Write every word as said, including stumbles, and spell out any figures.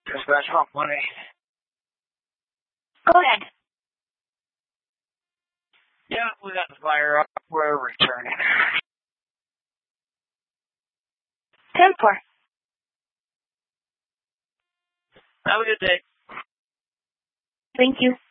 Just got some money. Go ahead. Yeah, we got the fire up. We're returning. ten four. Have a good day. Thank you.